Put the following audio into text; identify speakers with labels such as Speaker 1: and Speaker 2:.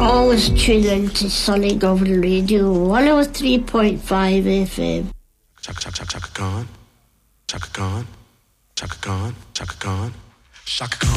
Speaker 1: always tune in to Sunny Governor Radio 103.5 FM.
Speaker 2: Chaka Chaka Chaka Chaka Khan, Chaka Khan, Chaka Khan, Chaka Khan, Chaka Khan.